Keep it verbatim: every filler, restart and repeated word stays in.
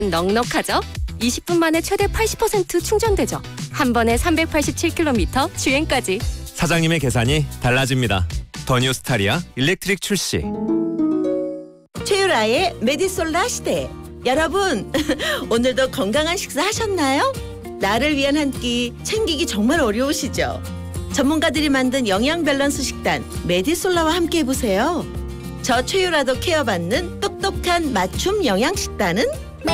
넉넉하죠? 이십 분 만에 최대 팔십 퍼센트 충전되죠. 한 번에 삼백팔십칠 킬로미터 주행까지. 사장님의 계산이 달라집니다. 더 뉴 스타리아 일렉트릭 출시. 최유라의 메디솔라 시대. 여러분, 오늘도 건강한 식사 하셨나요? 나를 위한 한 끼 챙기기 정말 어려우시죠? 전문가들이 만든 영양 밸런스 식단 메디솔라와 함께 해보세요. 저 최유라도 케어받는 똑똑한 맞춤 영양 식단은